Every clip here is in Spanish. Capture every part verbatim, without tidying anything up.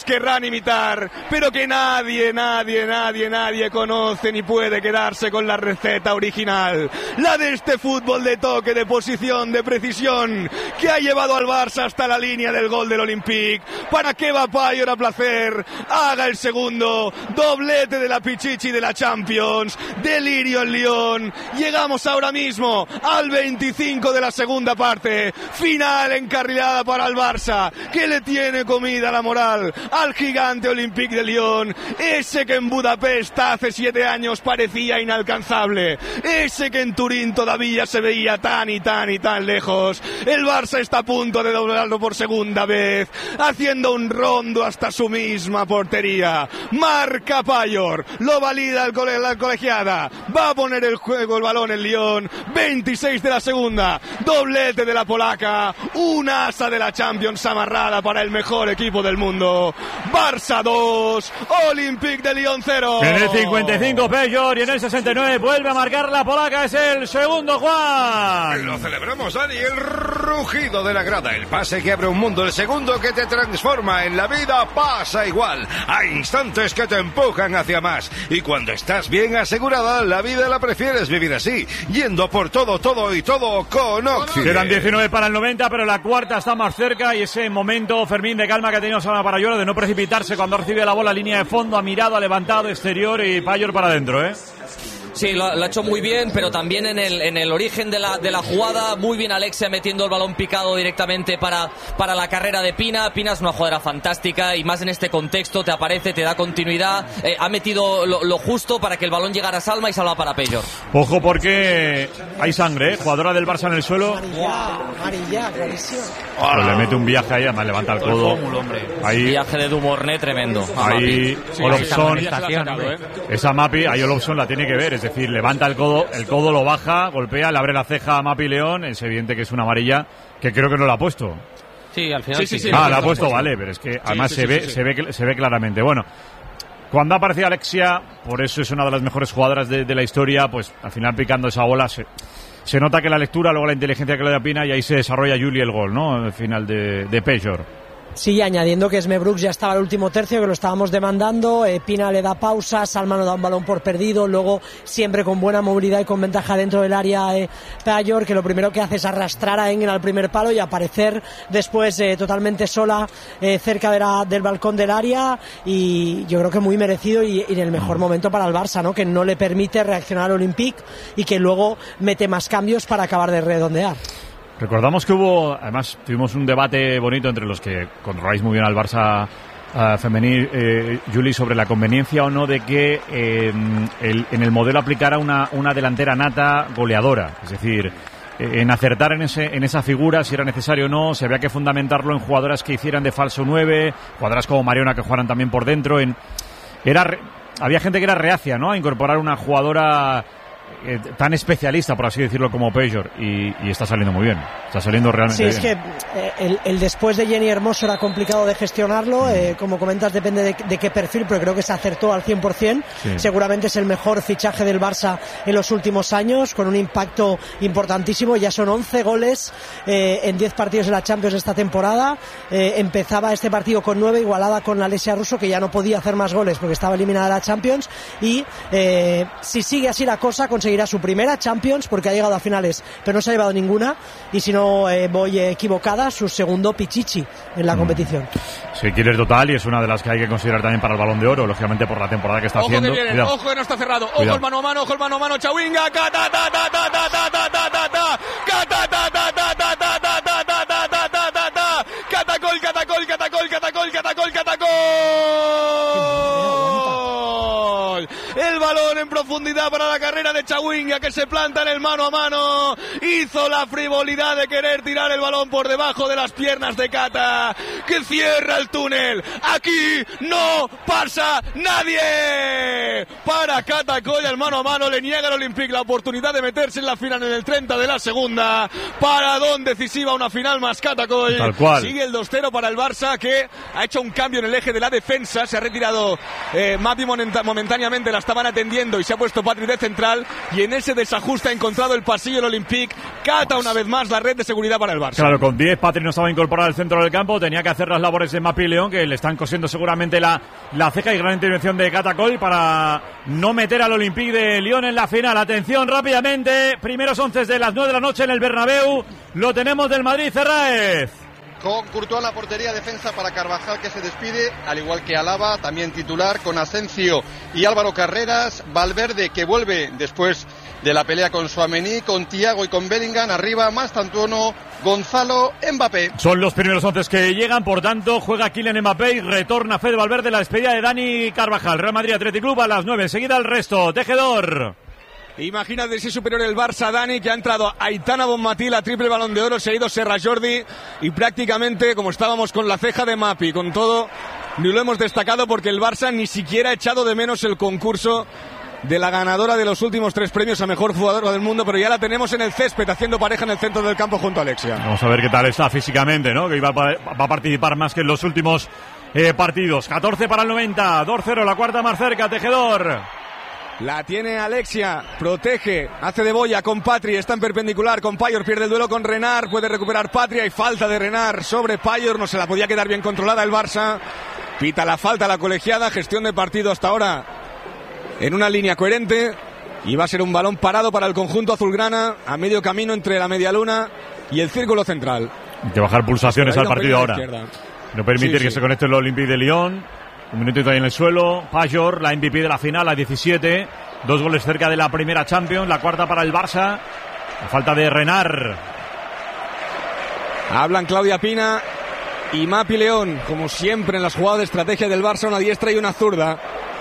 nos querrán imitar, pero que nadie, nadie, nadie, nadie conoce ni puede quedarse con la receta original, la de este fútbol de toque, de posición, de precisión, que ha llevado al Barça hasta la línea del gol del Olympique, para que Payor a placer haga el segundo, doblete de la Pichichi de la Champions, delirio en Lyon. Llegamos ahora mismo al veinticinco de la segunda parte, final encarrilada para el Barça, que le tiene comida la moral al gigante Olympique de Lyon, ese que en Budapest hace siete años parecía inalcanzable, ese que en Turín todavía se veía tan y tan y tan lejos. El Barça está a punto de doblarlo por segunda vez, haciendo un rondo hasta su misma portería. Marca Payor, lo valida el cole, la colegiada, va a poner el juego el balón en Lyon, veintiséis de la segunda, doblete de la polaca, un asa de la Champions amarrada para el mejor equipo del mundo. Barça dos, Olympique de Lyon cero. En el cincuenta y cinco Payor y en el sesenta y nueve vuelve a marcar la polaca, es el segundo, Juan. Lo celebramos, Dani, el rugido de la grada, el pase que abre un mundo, el segundo que te transforma. En la vida pasa igual, hay instantes que te empujan hacia más, y cuando estás bien asegurada, la vida la prefieres vivir así, yendo por todo, todo y todo con Oxy. Quedan diecinueve para el noventa, pero la cuarta está más cerca, y ese momento, Fermín, de calma que ha tenido Salma Payor, de no precipitarse cuando recibe la bola, línea de fondo, ha mirado, ha levantado, exterior, y Payor para adentro, ¿eh? Sí, lo, lo ha hecho muy bien, pero también en el, en el origen de la, de la jugada, muy bien Alexia metiendo el balón picado directamente para, para la carrera de Pina. Pina es una jugadora fantástica y más en este contexto, te aparece, te da continuidad, eh, ha metido lo, lo justo para que el balón llegara a Salma y Salva para Payor. Ojo porque hay sangre, ¿eh? Jugadora del Barça en el suelo. Amarilla, amarilla, clarísimo. Pues le mete un viaje ahí, además levanta el codo. Ahí, viaje de Dumourné tremendo. Ahí sí, Olofsson, ¿eh? esa Mapi, ahí Olofsson la tiene que ver, es decir, levanta el codo, el codo lo baja, golpea, le abre la ceja a Mapi León, es evidente que es una amarilla, que creo que no la ha puesto. Sí, al final sí. sí, sí, sí ah, la ha puesto, vale, pero es que además sí, sí, se, sí, ve, sí, sí. se ve se ve claramente. Bueno, cuando ha aparecido Alexia, por eso es una de las mejores jugadoras de, de la historia, pues al final picando esa bola se, se nota que la lectura, luego la inteligencia que le da Pina, y ahí se desarrolla Julie el gol, ¿no? Al final de, de Payor. Sí, añadiendo que Esme Brooks ya estaba el último tercio, que lo estábamos demandando, eh, Pina le da pausa, Salma no da un balón por perdido, luego siempre con buena movilidad y con ventaja dentro del área eh, Payor, que lo primero que hace es arrastrar a Engel al primer palo y aparecer después eh, totalmente sola eh, cerca de la, del balcón del área, y yo creo que muy merecido y, y en el mejor momento para el Barça, ¿no? Que no le permite reaccionar al Olympique y que luego mete más cambios para acabar de redondear. Recordamos que hubo, además, tuvimos un debate bonito entre los que controláis muy bien al Barça uh, femenil, eh, Juli, sobre la conveniencia o no de que eh, el, en el modelo aplicara una, una delantera nata goleadora. Es decir, eh, en acertar en, ese, en esa figura, si era necesario o no, si había que fundamentarlo en jugadoras que hicieran de falso nueve, jugadoras como Mariona que jugaran también por dentro. En, era re, había gente que era reacia, ¿no?, a incorporar una jugadora Eh, tan especialista, por así decirlo, como Payor, y, y está saliendo muy bien, está saliendo realmente bien. Sí, es que eh, el, el después de Jenny Hermoso era complicado de gestionarlo, eh, como comentas, depende de, de qué perfil, pero creo que se acertó al cien por ciento. Sí. Seguramente es el mejor fichaje del Barça en los últimos años, con un impacto importantísimo. Ya son once goles eh, en diez partidos de la Champions esta temporada. Eh, empezaba este partido con nueve, igualada con la Alessia Russo, que ya no podía hacer más goles porque estaba eliminada de la Champions, y eh, si sigue así la cosa, conseguirá su primera Champions, porque ha llegado a finales pero no se ha llevado ninguna, y si no eh, voy equivocada, su segundo Pichichi en la mm. competición. Sí, killer total, y es una de las que hay que considerar también para el Balón de Oro, lógicamente por la temporada que está ojo haciendo. Que viene, ojo que no está cerrado, ojo Cuidado. el mano a mano, ojo el mano a mano, Chawinga, cata ta ta ta ta ta ta ta ta ta, cata ta ta ta ta ta ta ta ta ta ta ta ta ta, catacol, catacol, catacol, catacol, catacol, catacol. El balón en profundidad para la carrera de Chawinga, que se planta en el mano a mano. Hizo la frivolidad de querer tirar el balón por debajo de las piernas de Cata, que cierra el túnel. Aquí no pasa nadie. Para Cata Colla, el mano a mano le niega al Olympique la oportunidad de meterse en la final en el treinta de la segunda. Paradón decisiva, una final más Cata Colla. Tal cual. Sigue el dos cero para el Barça, que ha hecho un cambio en el eje de la defensa. Se ha retirado eh, Mapi momentáneamente, la estaban atendiendo, y se ha puesto Patri de central y en ese desajuste ha encontrado el pasillo el Olympique. Cata una vez más la red de seguridad para el Barça. Claro, con diez Patri no estaba incorporado al centro del campo, tenía que hacer las labores de Mapi León, que le están cosiendo seguramente la, la ceja, y gran intervención de Catacol para no meter al Olympique de Lyon en la final. Atención rápidamente, primeros once de las nueve de la noche en el Bernabéu, lo tenemos del Madrid, Ferraez. Con Courtois en la portería, defensa para Carvajal, que se despide, al igual que Alaba, también titular, con Asensio y Álvaro Carreras, Valverde, que vuelve después de la pelea con Tchouaméni, con Thiago y con Bellingham, arriba Mastantuono, Gonzalo, Mbappé. Son los primeros once que llegan, por tanto, juega Kylian Mbappé y retorna Fede Valverde, la despedida de Dani Carvajal. Real Madrid Athletic Club a las nueve, enseguida el resto. Tejedor. Imagínate si es superior el Barça, Dani, que ha entrado Aitana Bonmatí, la triple Balón de Oro, se ha ido Serra Jordi y prácticamente, como estábamos con la ceja de Mapi, con todo, ni lo hemos destacado porque el Barça ni siquiera ha echado de menos el concurso de la ganadora de los últimos tres premios a mejor jugadora del mundo, pero ya la tenemos en el césped haciendo pareja en el centro del campo junto a Alexia. Vamos a ver qué tal está físicamente, ¿no? Que va a, va a participar más que en los últimos eh, partidos. catorce para el noventa, dos cero, la cuarta más cerca, Tejedor. La tiene Alexia, protege, hace de boya con Patri, está en perpendicular con Payor, pierde el duelo con Renard, puede recuperar Patri, hay falta de Renard sobre Payor, no se la podía quedar bien controlada el Barça, pita la falta la colegiada, gestión de partido hasta ahora en una línea coherente, y va a ser un balón parado para el conjunto azulgrana, a medio camino entre la medialuna y el círculo central. Hay que bajar pulsaciones al partido ahora, no permitir sí, que sí. se conecte el Olympique de Lyon. Un minutito ahí en el suelo. Payor, la M V P de la final, a diecisiete. Dos goles cerca de la primera Champions. La cuarta para el Barça. La falta de Renard. Hablan Claudia Pina y Mapi León. Como siempre en las jugadas de estrategia del Barça, una diestra y una zurda.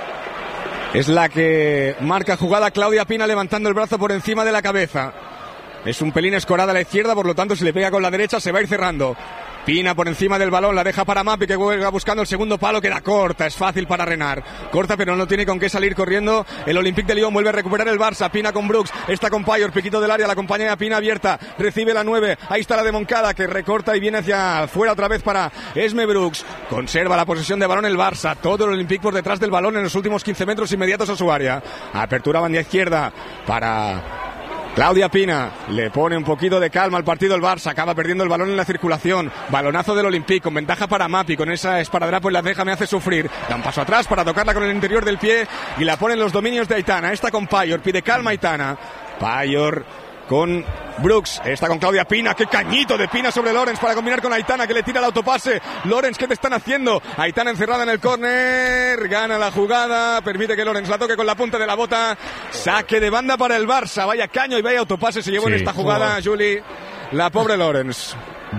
Es la que marca jugada Claudia Pina, levantando el brazo por encima de la cabeza. Es un pelín escorada a la izquierda, por lo tanto si le pega con la derecha se va a ir cerrando. Pina por encima del balón, la deja para Mapi, que juega buscando el segundo palo, queda corta, es fácil para Renard. Corta, pero no tiene con qué salir corriendo. El Olympique de Lyon vuelve a recuperar el Barça. Pina con Brooks, está con Payor, piquito del área, la acompaña a Pina abierta, recibe la nueve, ahí está la de Moncada, que recorta y viene hacia afuera otra vez para Esme Brooks. Conserva la posesión de balón el Barça, todo el Olympique por detrás del balón en los últimos quince metros inmediatos a su área. Apertura banda izquierda para Claudia Pina, le pone un poquito de calma al partido el Barça, acaba perdiendo el balón en la circulación, balonazo del Olympique, con ventaja para Mapi, con esa esparadrapo en la ceja me hace sufrir, da un paso atrás para tocarla con el interior del pie y la pone en los dominios de Aitana, esta con Payor, pide calma Aitana, Payor con Brooks, está con Claudia Pina, qué cañito de Pina sobre Lorenz para combinar con Aitana, que le tira el autopase. Lorenz, ¿qué te están haciendo? Aitana encerrada en el córner, gana la jugada, permite que Lorenz la toque con la punta de la bota, saque de banda para el Barça, vaya caño y vaya autopase se llevó sí, en esta jugada, oh. Juli, la pobre Lorenz.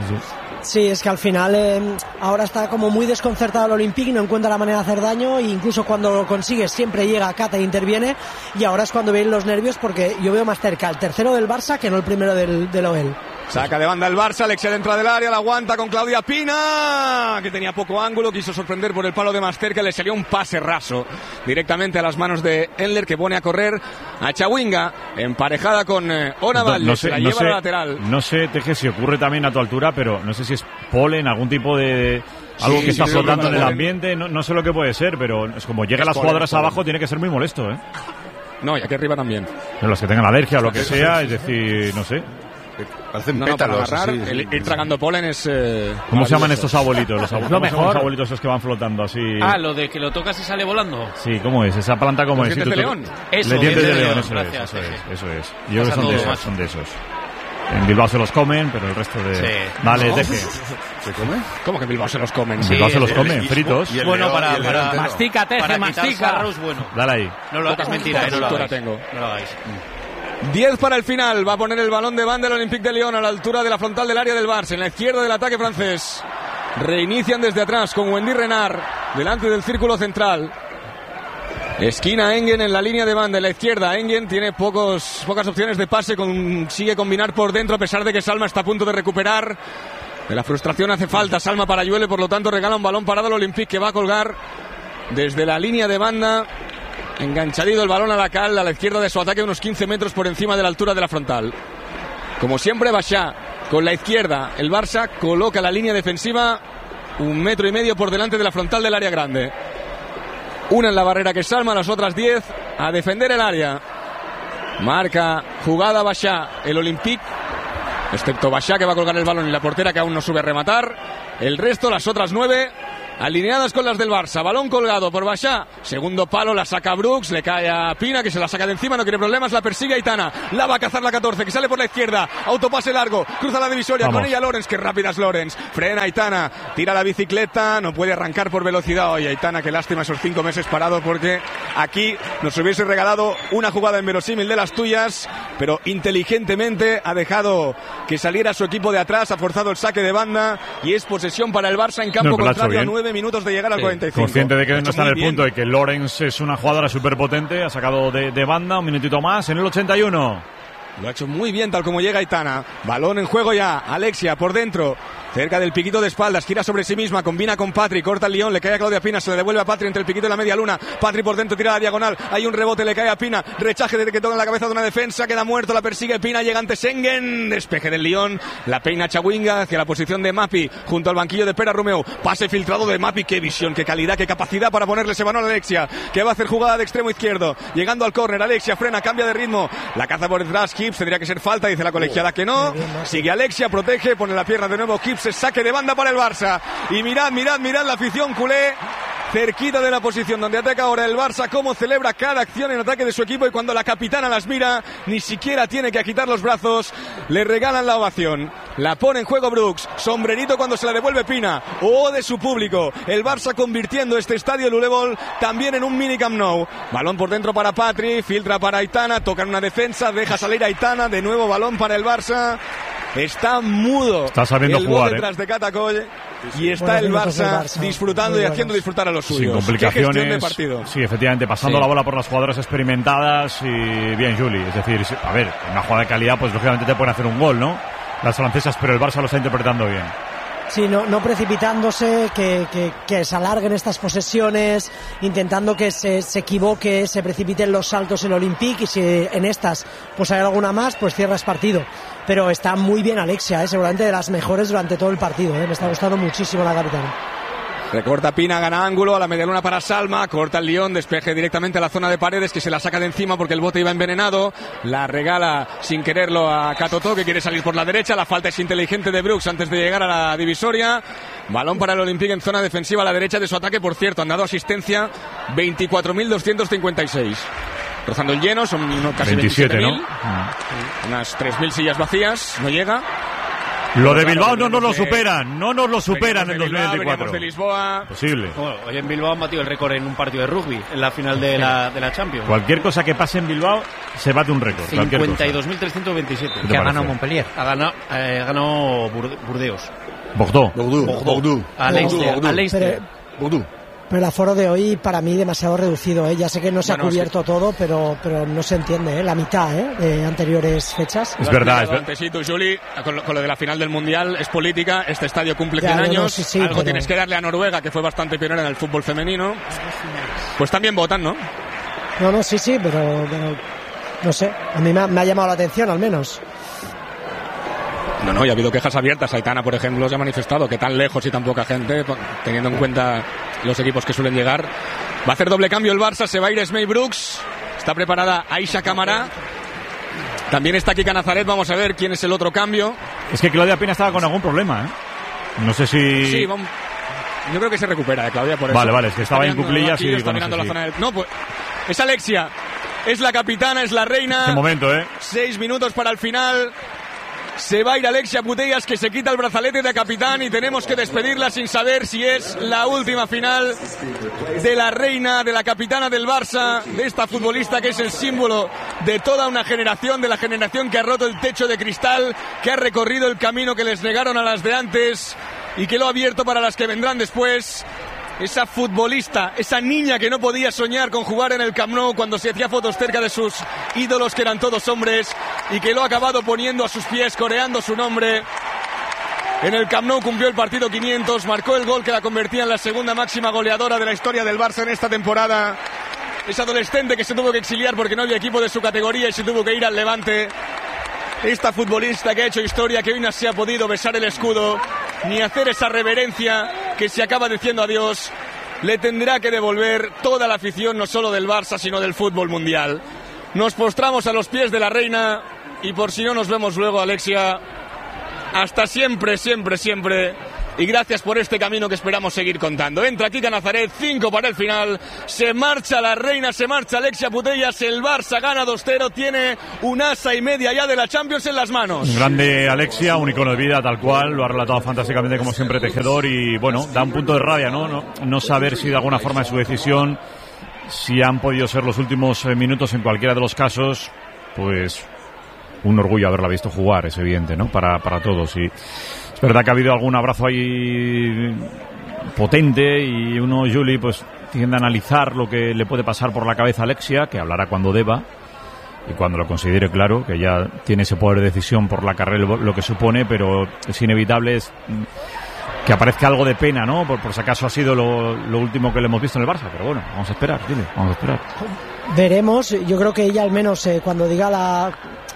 Sí, es que al final eh, ahora está como muy desconcertado el Olympique, no encuentra la manera de hacer daño e incluso cuando lo consigue siempre llega a Cata e interviene, y ahora es cuando vienen los nervios porque yo veo más cerca el tercero del Barça que no el primero del, del O L. Saca de banda el Barça, Alexia dentro del área, la aguanta con Claudia Pina, que tenía poco ángulo, quiso sorprender por el palo de más cerca, le salió un pase raso directamente a las manos de Enler, que pone a correr a Chawinga, emparejada con eh, Onaval, no, no sé, la no lleva sé, a la lateral. No sé, Teje, si ocurre también a tu altura, pero no sé si es polen, algún tipo de... algo sí, que está sí, flotando en el ambiente, no, no sé lo que puede ser, pero es como llega las jugadoras abajo, tiene que ser muy molesto, ¿eh? No, y aquí arriba también. Pero los que tengan alergia o lo que sea, es decir, no sé... Parecen no, pétalos. No, para agarrar, sí, el, ir tragando polen es... Eh, ¿Cómo se llaman estos abuelitos? Los abuelitos, lo mejor. Los abuelitos esos que van flotando así. Ah, lo de que lo tocas y sale volando. Sí, ¿cómo es? Esa planta, ¿cómo es? ¿Dientes de león? Eso, de dientes de león, león. eso Gracias, es, eso sí, es, sí. eso es. Yo creo que son de, esos, son de esos. En Bilbao se los comen, pero el resto de... Sí. Vale, ¿No? deje. ¿Se come? ¿Cómo que en Bilbao se los comen? En Bilbao Sí, se los el- comen, el- fritos. y el Bueno, león, para, y el león para entero. mastica, teje, para mastica. quitar sarros, bueno. Dale ahí. No lo hagas, mentira, eh, no lo Cultura hagáis. tengo. No lo hagáis. diez para el final, va a poner el balón de banda el Olympique de Lyon a la altura de la frontal del área del Barça, en la izquierda del ataque francés. Reinician desde atrás con Wendy Renard, delante del círculo central. Esquina Engen en la línea de banda, en la izquierda. Engen tiene pocos, pocas opciones de pase, consigue combinar por dentro a pesar de que Salma está a punto de recuperar. De la frustración hace falta Salma para Lluele, por lo tanto regala un balón parado al Olympique, que va a colgar desde la línea de banda. Enganchadito el balón a la cal, a la izquierda de su ataque, unos quince metros por encima de la altura de la frontal. Como siempre, Bachá con la izquierda. El Barça coloca la línea defensiva un metro y medio por delante de la frontal del área grande. Una en la barrera que es Salma, las otras diez a defender el área. Marca jugada Bachá, el Olympique, excepto Bachá, que va a colgar el balón, y la portera, que aún no sube a rematar. El resto, las otras nueve, alineadas con las del Barça. Balón colgado por Bachá. Segundo palo, la saca Brooks, le cae a Pina, que se la saca de encima, no quiere problemas, la persigue Aitana. La va a cazar la catorce, que sale por la izquierda. Autopase largo, cruza la divisoria. Vamos. Con ella Lorenz, que rápida es Lorenz. Frena Aitana, tira la bicicleta, no puede arrancar por velocidad. Oye, Aitana, qué lástima esos cinco meses parado, porque aquí nos hubiese regalado una jugada inverosímil de las tuyas, pero inteligentemente ha dejado que saliera su equipo de atrás, ha forzado el saque de banda y es posesión para el Barça en campo no, contrario a nueve minutos de llegar al sí. cuarenta y cinco. Consciente de que no está en el bien. punto y que Lorenz es una jugadora súper potente, ha sacado de, de banda un minutito más en el ochenta y uno. Lo ha hecho muy bien tal como llega Aitana. Balón en juego ya, Alexia por dentro, cerca del piquito de espaldas, gira sobre sí misma, combina con Patri, corta el León, le cae a Claudia Pina, se le devuelve a Patri entre el piquito y la media luna. Patri por dentro, tira a la diagonal, hay un rebote, le cae a Pina, rechaje desde que toca en la cabeza de una defensa, queda muerto, la persigue Pina, llega ante Sengen, despeje del León, la peina Chawinga hacia la posición de Mapi, junto al banquillo de Pera Romeu, pase filtrado de Mapi, qué visión, qué calidad, qué capacidad para ponerle ese balón a Alexia, que va a hacer jugada de extremo izquierdo, llegando al córner, Alexia frena, cambia de ritmo, la caza por detrás, Gibbs, tendría que ser falta, dice la colegiada que no, sigue Alexia, protege, pone la pierna de nuevo Gibbs, saque de banda para el Barça, y mirad, mirad, mirad la afición culé, cerquita de la posición donde ataca ahora el Barça, cómo celebra cada acción en ataque de su equipo, y cuando la capitana las mira, ni siquiera tiene que agitar los brazos, le regalan la ovación, la pone en juego Brooks, sombrerito cuando se la devuelve Pina, o de su público, el Barça convirtiendo este estadio Lulebol también en un mini Camp Nou, balón por dentro para Patri, filtra para Aitana, toca en una defensa, deja salir a Aitana, de nuevo balón para el Barça. Está mudo, está sabiendo el jugar, detrás eh. de Catacoll, y está el Barça, Barça disfrutando y haciendo disfrutar a los suyos. Sin complicaciones. ¿Qué gestión de partido? Sí, efectivamente, pasando sí. la bola por las jugadoras experimentadas y bien, Juli. Es decir, a ver, una jugada de calidad, pues lógicamente te pueden hacer un gol, ¿no? Las francesas, pero el Barça lo está interpretando bien. Sí, no, no precipitándose, que, que, que se alarguen estas posesiones, intentando que se, se equivoque, se precipiten los saltos el Olympique, y si en estas pues hay alguna más, pues cierras partido. Pero está muy bien Alexia, ¿eh? Seguramente de las mejores durante todo el partido, ¿eh? Me está gustando muchísimo la capitana. Recorta Pina, gana ángulo, a la medialuna para Salma, corta el León, despeje directamente a la zona de Paredes, que se la saca de encima porque el bote iba envenenado, la regala sin quererlo a Catotó, que quiere salir por la derecha, la falta es inteligente de Brooks antes de llegar a la divisoria, balón para el Olympique en zona defensiva a la derecha de su ataque, por cierto, han dado asistencia veinticuatro mil doscientos cincuenta y seis. Rozando el lleno, son casi veintisiete mil, ¿no? Unas tres mil sillas vacías, no llega. Lo de Bilbao no nos lo superan, no nos lo superan en dos mil veinticuatro. De Lisboa. Posible. Bueno, hoy en Bilbao han batido el récord en un partido de rugby, en la final de la, de la Champions. Cualquier cosa que pase en Bilbao se bate un récord. cincuenta y dos mil trescientos veintisiete. ¿Qué ha ganado Montpellier? Ha ganado, eh, ganó Burdeos. Bordeaux. Bordeaux. Bordeaux. A Leicester. A Leicester. Bordeaux. Pero el aforo de hoy para mí demasiado reducido, ¿eh? Ya sé que no se bueno, ha cubierto sí. todo, pero pero no se entiende, ¿eh? La mitad, ¿eh? De anteriores fechas. Es verdad, es verdad. Antesito, Juli, con lo, con lo de la final del Mundial, es política, este estadio cumple cien ya, años, no, sí, sí, algo pero... tienes que darle a Noruega, que fue bastante pionera en el fútbol femenino. Pues también votan, ¿no? No, no, sí, sí, pero, pero no sé, a mí me ha, me ha llamado la atención al menos. No, no, y ha habido quejas abiertas. Aitana, por ejemplo, se ha manifestado que tan lejos y tan poca gente, teniendo en cuenta los equipos que suelen llegar. Va a hacer doble cambio el Barça, se va a ir Smey Brooks, está preparada Aisha Camará, también está Kika Nazaret, vamos a ver quién es el otro cambio. Es que Claudia Pina estaba con algún problema, ¿eh? No sé si... Sí, vamos... yo creo que se recupera de Claudia por eso. Vale, vale, es que estaba en cuclillas y... Está mirando la zona del... No, pues... es Alexia, es la capitana, es la reina. Ese momento, ¿eh? Seis minutos para el final... Se va a ir Alexia Putellas, que se quita el brazalete de capitán, y tenemos que despedirla sin saber si es la última final de la reina, de la capitana del Barça, de esta futbolista que es el símbolo de toda una generación, de la generación que ha roto el techo de cristal, que ha recorrido el camino que les negaron a las de antes y que lo ha abierto para las que vendrán después. Esa futbolista, esa niña que no podía soñar con jugar en el Camp Nou cuando se hacía fotos cerca de sus ídolos, que eran todos hombres, y que lo ha acabado poniendo a sus pies, coreando su nombre. En el Camp Nou cumplió el partido quinientos, marcó el gol que la convertía en la segunda máxima goleadora de la historia del Barça en esta temporada. Es adolescente que se tuvo que exiliar porque no había equipo de su categoría y se tuvo que ir al Levante. Esta futbolista que ha hecho historia, que hoy no se ha podido besar el escudo ni hacer esa reverencia, que se acaba diciendo adiós. le tendrá que devolver toda la afición, no solo del Barça, sino del fútbol mundial. Nos postramos a los pies de la reina y por si no nos vemos luego, Alexia, hasta siempre, siempre, siempre. Y gracias por este camino que esperamos seguir contando. Entra Kika Nazaret, cinco para el final. Se marcha la reina, se marcha Alexia Putellas. El Barça gana dos cero. Tiene un asa y media ya de la Champions en las manos. Grande Alexia, un icono de vida tal cual. Lo ha relatado fantásticamente como siempre Tejedor. Y bueno, da un punto de rabia, ¿no? No, no saber si de alguna forma es su decisión, si han podido ser los últimos minutos en cualquiera de los casos. Pues un orgullo haberla visto jugar, es evidente, ¿no? Para, para todos. Y es verdad que ha habido algún abrazo ahí potente y uno, Juli, pues tiende a analizar lo que le puede pasar por la cabeza a Alexia, que hablará cuando deba y cuando lo considere, claro, que ya tiene ese poder de decisión por la carrera, lo que supone, pero es inevitable es que aparezca algo de pena, ¿no? Por, por si acaso ha sido lo, lo último que le hemos visto en el Barça, pero bueno, vamos a esperar, Juli, vamos a esperar. Veremos, yo creo que ella al menos eh, cuando diga la...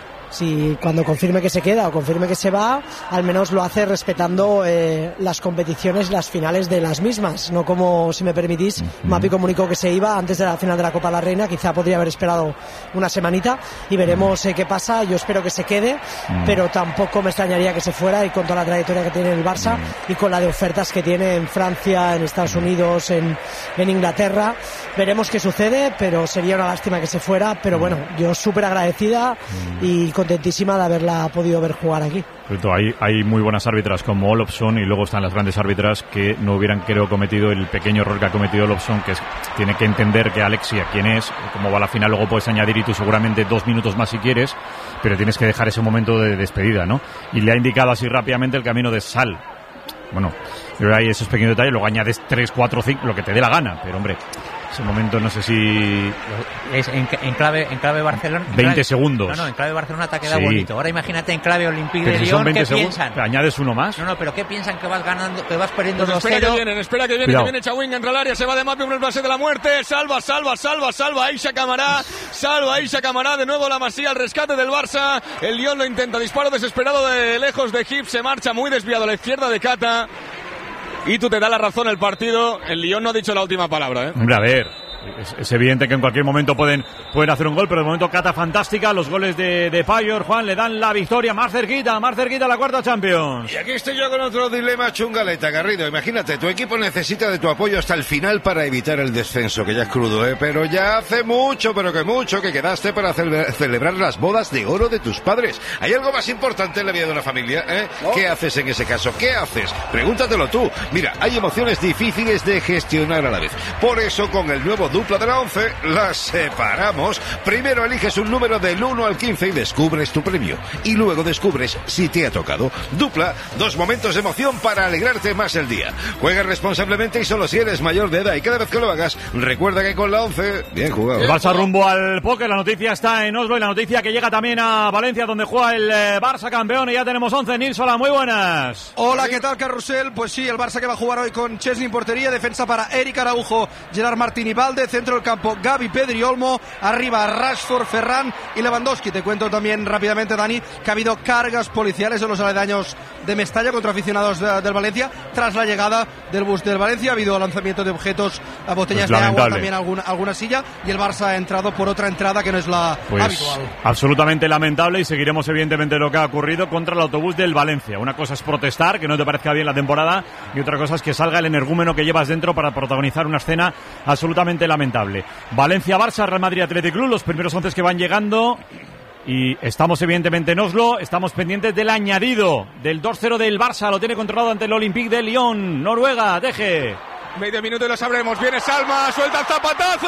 Si cuando confirme que se queda o confirme que se va, al menos lo hace respetando eh, las competiciones, las finales de las mismas, no como, si me permitís, uh-huh. Mapi comunicó que se iba antes de la final de la Copa de la Reina, quizá podría haber esperado una semanita y veremos eh, qué pasa. Yo espero que se quede, uh-huh. pero tampoco me extrañaría que se fuera, y con toda la trayectoria que tiene el Barça uh-huh. y con la de ofertas que tiene en Francia, en Estados Unidos, en, en Inglaterra, veremos qué sucede, pero sería una lástima que se fuera, pero bueno, yo súper agradecida uh-huh. y contentísima de haberla podido ver jugar aquí. Hay, hay muy buenas árbitras como Olofsson y luego están las grandes árbitras que no hubieran, creo, cometido el pequeño error que ha cometido Olofsson, que es tiene que entender que Alexia, quién es, cómo va la final, luego puedes añadir y tú seguramente dos minutos más si quieres, pero tienes que dejar ese momento de despedida, ¿no? Y le ha indicado así rápidamente el camino de sal. Bueno, pero hay esos pequeños detalles, luego añades tres, cuatro, cinco, lo que te dé la gana, pero hombre, ese momento no sé si... Es en, en clave en clave Barcelona... veinte clave, segundos. No, no, en clave Barcelona te ha quedado sí. bonito. Ahora imagínate en clave Olympique de Lyon, ¿qué segundos, piensan? ¿Añades uno más? No, no, pero ¿qué piensan? Que vas ganando, que vas perdiendo pues dos cero. Espera que vienen, espera que viene, Cuidado. que viene Chawing, entra al área, se va de Mapi, un pase de la muerte, salva, salva, salva, salva, Aisha Camará, salva Aisha Camará, de nuevo la Masía al rescate del Barça, el Lyon lo intenta, disparo desesperado de lejos de Hip, se marcha muy desviado a la izquierda de Cata, y tú te da la razón el partido, el Lyon no ha dicho la última palabra, ¿eh? Hombre, a ver... Es, es evidente que en cualquier momento pueden, pueden hacer un gol, pero de momento Cata fantástica. Los goles de, de Payor, Juan, le dan la victoria más cerquita, más cerquita a la cuarta Champions. Y aquí estoy yo con otro dilema chungaleta, Garrido. Imagínate, tu equipo necesita de tu apoyo hasta el final para evitar el descenso, que ya es crudo, ¿eh? Pero ya hace mucho, pero que mucho, que quedaste para ce- celebrar las bodas de oro de tus padres. ¿Hay algo más importante en la vida de una familia, eh? ¿No? ¿Qué haces en ese caso? ¿Qué haces? Pregúntatelo tú. Mira, hay emociones difíciles de gestionar a la vez. Por eso, con el nuevo dupla de la once, las separamos. Primero eliges un número del uno al quince y descubres tu premio. Y luego descubres si te ha tocado. Dupla, dos momentos de emoción para alegrarte más el día. Juega responsablemente y solo si eres mayor de edad. Y cada vez que lo hagas, recuerda que con la once, bien jugado. El Barça rumbo al póker. La noticia está en Oslo y la noticia que llega también a Valencia, donde juega el eh, Barça campeón. Y ya tenemos once. Nils, hola, muy buenas. Hola, ¿qué tal, Carrusel? Pues sí, el Barça que va a jugar hoy con Chesney en portería, defensa para Eric Araujo, Gerard Martín y Valde, centro del campo Gavi, Pedri, Olmo, arriba Rashford, Ferran y Lewandowski. Te cuento también rápidamente, Dani, que ha habido cargas policiales en los aledaños de Mestalla contra aficionados de, del Valencia tras la llegada del bus del Valencia. Ha habido lanzamiento de objetos, a botellas pues de agua, también alguna, alguna silla, y el Barça ha entrado por otra entrada que no es la pues habitual. Absolutamente lamentable, y seguiremos evidentemente lo que ha ocurrido contra el autobús del Valencia. Una cosa es protestar, que no te parezca bien la temporada, y otra cosa es que salga el energúmeno que llevas dentro para protagonizar una escena absolutamente lamentable. Valencia, Barça, Real Madrid, Athletic Club, los primeros once que van llegando. Y estamos evidentemente en Oslo, estamos pendientes del añadido del dos cero del Barça, lo tiene controlado ante el Olympique de Lyon, Noruega, deje. Medio minuto y lo sabremos, viene Salma, suelta el zapatazo.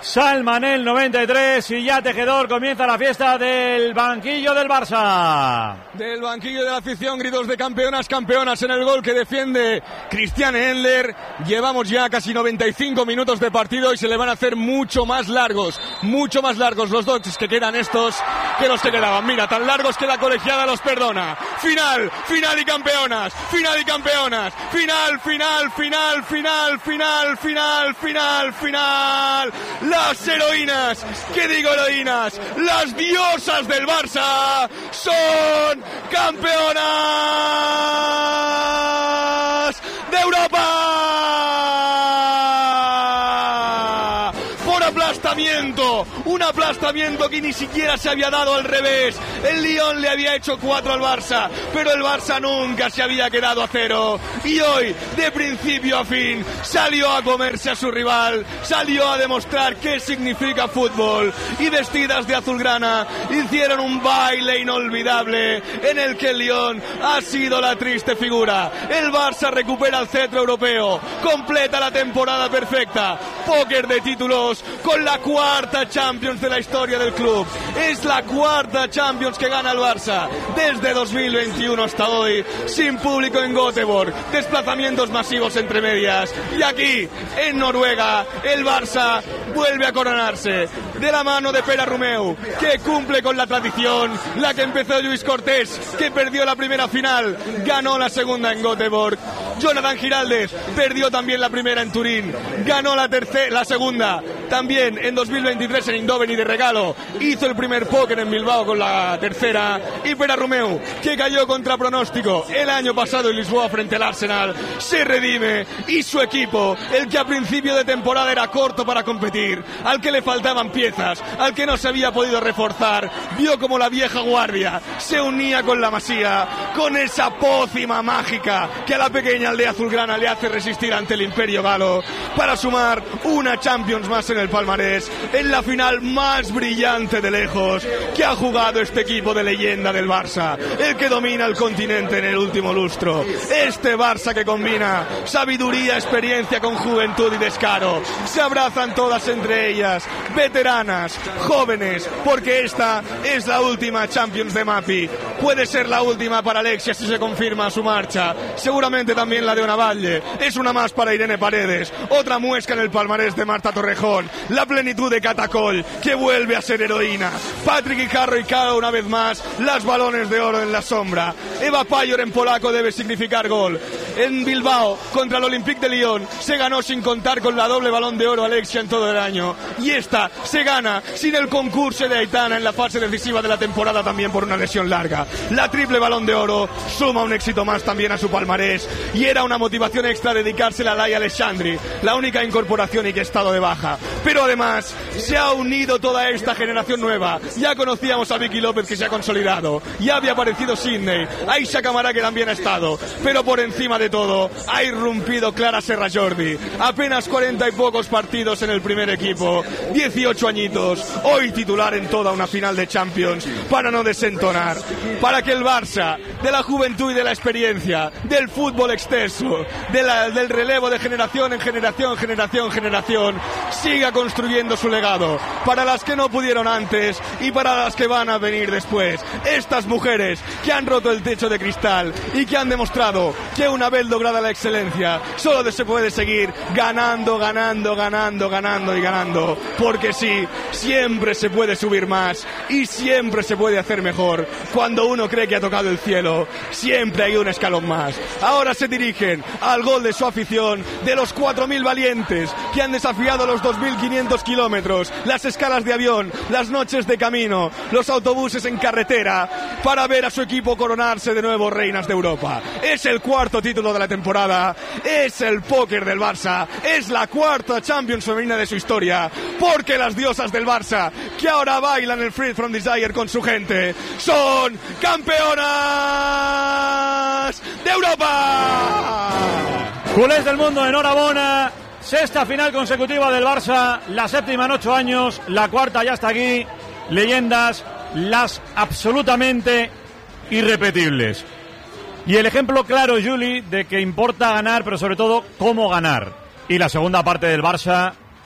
Salman el noventa y tres y ya Tejedor comienza la fiesta del banquillo del Barça. Del banquillo de la afición, gritos de campeonas, campeonas en el gol que defiende Christiane Endler. Llevamos ya casi noventa y cinco minutos de partido y se le van a hacer mucho más largos, mucho más largos los dos que quedan estos que los que quedaban. Mira, tan largos que la colegiada los perdona. Final, final y campeonas, final y campeonas, final, final, final, final, final, final, final, final. Las heroínas, ¿qué digo heroínas? Las diosas del Barça son campeonas de Europa. Por aplastamiento, un aplastamiento que ni siquiera se había dado al revés. El Lyon le había hecho cuatro al Barça, pero el Barça nunca se había quedado a cero. Y hoy, de principio a fin, salió a comerse a su rival, salió a demostrar qué significa fútbol. Y vestidas de azulgrana, hicieron un baile inolvidable en el que el Lyon ha sido la triste figura. El Barça recupera el cetro europeo, completa la temporada perfecta, póker de títulos con la cuarta Champions de la historia del club. Es la cuarta Champions que gana el Barça desde dos mil veintiuno hasta hoy, sin público en Göteborg, desplazamientos masivos entre medias, y aquí en Noruega el Barça vuelve a coronarse de la mano de Pere Romeu, que cumple con la tradición, la que empezó Lluís Cortés, que perdió la primera final, ganó la segunda en Göteborg. Jonathan Giraldez perdió también la primera en Turín, ganó la tercera, la segunda también en dos mil veintitrés en Eindhoven y de regalo hizo el primer póker en Bilbao con la tercera. Y Pere Romeu, que cayó contra pronóstico el año pasado en Lisboa frente al Arsenal, se redime, y su equipo, el que a principio de temporada era corto para competir, al que le faltaban piezas, al que no se había podido reforzar, vio como la vieja guardia se unía con la Masía, con esa pócima mágica que a la pequeña aldea azulgrana le hace resistir ante el imperio galo, para sumar una Champions más en el palmarés, en la final más brillante de lejos que ha jugado este equipo de leyenda del Barça, el que domina el continente en el último lustro. Este Barça que combina sabiduría, experiencia con juventud y descaro. Se abrazan todas entre ellas, veteranas, jóvenes, porque esta es la última Champions de Mapi. Puede ser la última para Alexia si se confirma su marcha, seguramente también la de Onavalle. Es una más para Irene Paredes, otra muesca en el palmarés de Marta Torrejón, la plenitud de Catacol, que vuelve a ser heroína. Patrick Guijarro y Caro una vez más, las balones de oro en la sombra. Eva Payor en polaco debe significar gol. En Bilbao, contra el Olympique de Lyon, se ganó sin contar con la doble balón de oro Alexia en todo el año. Y esta se gana sin el concurso de Aitana en la fase decisiva de la temporada, también por una lesión larga. La triple balón de oro suma un éxito más también a su palmarés, y era una motivación extra dedicársela a Laia Alexandri, la única incorporación y que ha estado de baja. Pero además se ha unido toda esta generación nueva. Ya conocíamos a Vicky López, que se ha consolidado, ya había aparecido Sidney, Aisha Camará, que también ha estado, pero por encima de todo ha irrumpido Clara Serra Jordi, apenas cuarenta y pocos partidos en el primer equipo, dieciocho añitos, hoy titular en toda una final de Champions, para no desentonar, para que el Barça, de la juventud y de la experiencia, del fútbol extenso, de la, del relevo de generación en generación, generación, generación, siga construyendo su legado, para las que no pudieron antes y para las que van a venir después. Estas mujeres que han roto el techo de cristal y que han demostrado que una vez lograda la excelencia, solo se puede seguir ganando, ganando, ganando, ganando y ganando, porque sí, siempre se puede subir más y siempre se puede hacer mejor. Cuando uno cree que ha tocado el cielo, siempre hay un escalón más. Ahora se dirigen al gol de su afición, de los cuatro mil valientes que han desafiado los dos mil quinientos kilómetros, las escalas de avión, las noches de camino, los autobuses en carretera, para ver a su equipo coronarse de nuevo reinas de Europa. Es el cuarto título de la temporada, es el póker del Barça, es la cuarta Champions femenina de su historia, porque las diosas del Barça, que ahora bailan el Free From Desire con su gente, son campeonas de Europa. Culés del mundo, enhorabuena. Sexta final consecutiva del Barça, la séptima en ocho años, la cuarta ya está aquí. Leyendas, las absolutamente irrepetibles. Y el ejemplo claro, Juli, de que importa ganar, pero sobre todo cómo ganar. Y la segunda parte del Barça,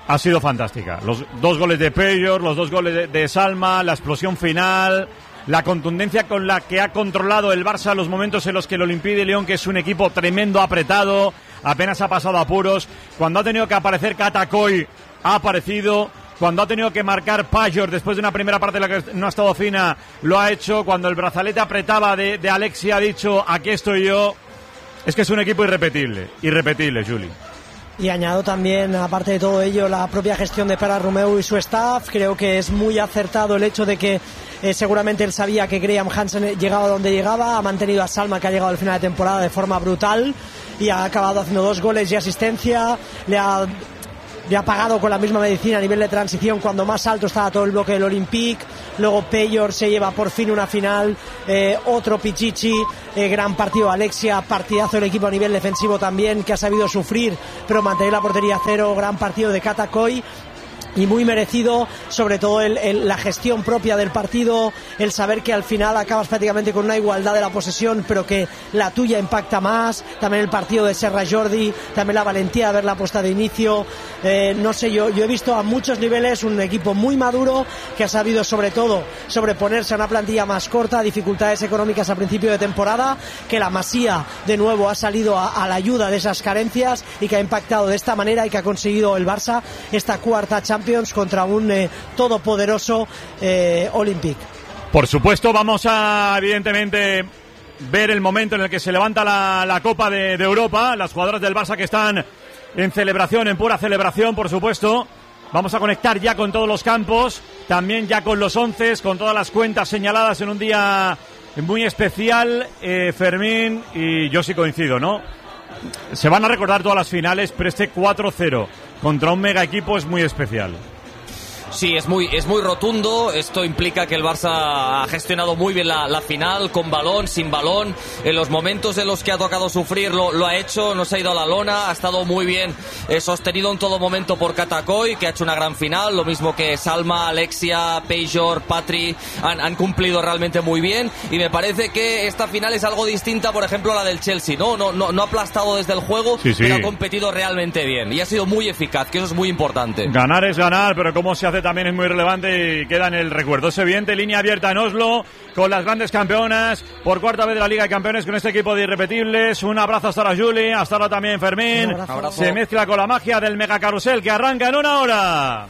ha sido fantástica. Los dos goles de Pellor, los dos goles de, de Salma, la explosión final, la contundencia con la que ha controlado el Barça los momentos en los que el Olympique de Lyon, que es un equipo tremendo, apretado, apenas ha pasado apuros. Cuando ha tenido que aparecer Katakoy, ha aparecido. Cuando ha tenido que marcar Pellor después de una primera parte en la que no ha estado fina, lo ha hecho. Cuando el brazalete apretaba de, de Alexia, ha dicho, aquí estoy yo. Es que es un equipo irrepetible, irrepetible, Juli. Y añado también, aparte de todo ello, la propia gestión de Pere Romeu y su staff. Creo que es muy acertado el hecho de que eh, seguramente él sabía que Graham Hansen llegaba donde llegaba, ha mantenido a Salma, que ha llegado al final de temporada de forma brutal y ha acabado haciendo dos goles y asistencia, le ha... le ha pagado con la misma medicina a nivel de transición cuando más alto estaba todo el bloque del Olympique. Luego Pellor se lleva por fin una final, eh, otro Pichichi, eh, gran partido Alexia, partidazo del equipo a nivel defensivo también, que ha sabido sufrir pero mantener la portería a cero, gran partido de Katakoy. Y muy merecido, sobre todo el, el, la gestión propia del partido, el saber que al final acabas prácticamente con una igualdad de la posesión, pero que la tuya impacta más. También el partido de Serra Jordi, también la valentía de haber la puesta de inicio. Eh, no sé, yo, yo he visto a muchos niveles un equipo muy maduro que ha sabido sobre todo sobreponerse a una plantilla más corta, dificultades económicas a principio de temporada, que la Masía de nuevo ha salido a, a la ayuda de esas carencias y que ha impactado de esta manera y que ha conseguido el Barça esta cuarta Champions contra un eh, todopoderoso eh, Olympique. Por supuesto, vamos a evidentemente ver el momento en el que se levanta la, la Copa de, de Europa, las jugadoras del Barça que están en celebración, en pura celebración, por supuesto. Vamos a conectar ya con todos los campos, también ya con los once, con todas las cuentas señaladas en un día muy especial. eh, Fermín, y yo sí coincido, ¿no? Se van a recordar todas las finales, pero este cuatro cero contra un mega equipo es muy especial. Sí, es muy, es muy rotundo. Esto implica que el Barça ha gestionado muy bien la, la final, con balón, sin balón. En los momentos en los que ha tocado sufrir lo, lo ha hecho, no se ha ido a la lona, ha estado muy bien eh, sostenido en todo momento por Katakoy, que ha hecho una gran final. Lo mismo que Salma, Alexia, Pellor, Patri, han, han cumplido realmente muy bien. Y me parece que esta final es algo distinta, por ejemplo, a la del Chelsea. No, no, no, no ha aplastado desde el juego, sí, sí. pero ha competido realmente bien. Y ha sido muy eficaz, que eso es muy importante. Ganar es ganar, pero cómo se hace también es muy relevante y queda en el recuerdo. Es evidente, línea abierta en Oslo con las grandes campeonas por cuarta vez de la Liga de Campeones con este equipo de irrepetibles. Un abrazo hasta ahora, Juli, hasta ahora también Fermín. Un abrazo. Se mezcla con la magia del Mega Carrusel que arranca en una hora.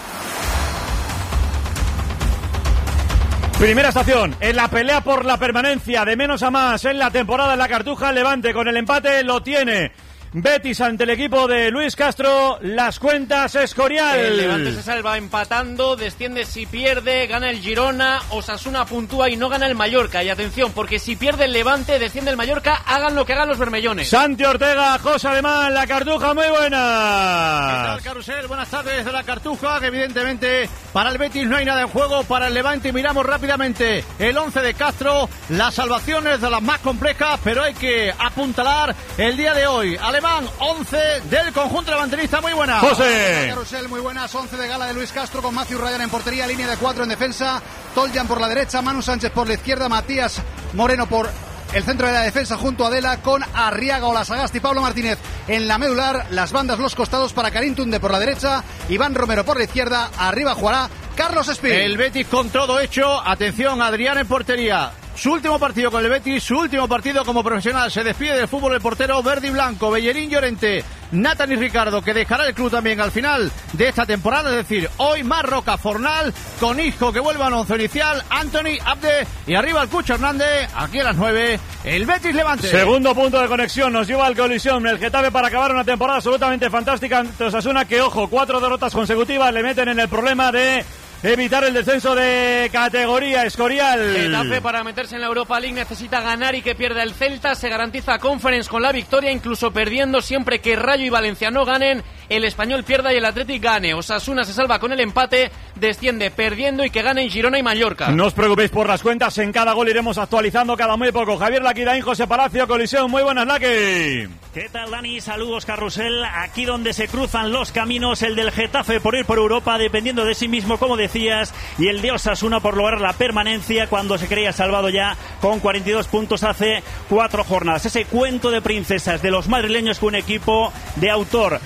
Primera estación, en la pelea por la permanencia de menos a más en la temporada en la Cartuja. Levante con el empate lo tiene. Betis ante el equipo de Luis Castro, las cuentas Escorial. El Levante se salva empatando, desciende si pierde, gana el Girona, Osasuna puntúa y no gana el Mallorca. Y atención, porque si pierde el Levante, desciende el Mallorca, hagan lo que hagan los bermellones. Santi Ortega, José Alemán, la Cartuja, muy buenas. ¿Qué tal, Carrusel? Buenas tardes desde la Cartuja, que evidentemente para el Betis no hay nada en juego, para el Levante miramos rápidamente el once de Castro, las salvaciones de las más complejas, pero hay que apuntalar el día de hoy. Alemán, once del conjunto levantinista, muy buenas. José. Carrusel, muy buenas, once de gala de Luis Castro con Matthew Ryan en portería, línea de cuatro en defensa, Toljan por la derecha, Manu Sánchez por la izquierda, Matías Moreno por el centro de la defensa junto a Adela, con Arriaga, Olasagasti y Pablo Martínez en la medular, las bandas, los costados para Karim Tunde por la derecha, Iván Romero por la izquierda, arriba jugará Carlos Espín. El Betis con todo hecho, atención, Adrián en portería. Su último partido con el Betis, su último partido como profesional. Se despide del fútbol el portero verde y blanco, Bellerín Llorente, Nathan y Ricardo, que dejará el club también al final de esta temporada. Es decir, hoy Marroca, Fornal, con Isco que vuelve al once inicial, Anthony, Abde y arriba el Cucho Hernández. Aquí a las nueve, el Betis Levante. Segundo punto de conexión, nos lleva al colisión el Getafe para acabar una temporada absolutamente fantástica ante Osasuna, que ojo, cuatro derrotas consecutivas le meten en el problema de evitar el descenso de categoría. Escorial. Getafe, para meterse en la Europa League, necesita ganar y que pierda el Celta. Se garantiza Conference con la victoria, incluso perdiendo. Siempre que Rayo y Valencia no ganen, el Español pierda y el Athletic gane. Osasuna se salva con el empate, desciende perdiendo y que ganen Girona y Mallorca. No os preocupéis por las cuentas, en cada gol iremos actualizando cada muy poco. Javier Laquidaín, José Palacio, colisión. Muy buenas, Laqui. ¿Qué tal, Dani? Saludos, Carrusel. Aquí donde se cruzan los caminos, el del Getafe por ir por Europa, dependiendo de sí mismo, como decías, y el de Osasuna por lograr la permanencia cuando se creía salvado ya con cuarenta y dos puntos hace cuatro jornadas. Ese cuento de princesas de los madrileños, con un equipo de autor de José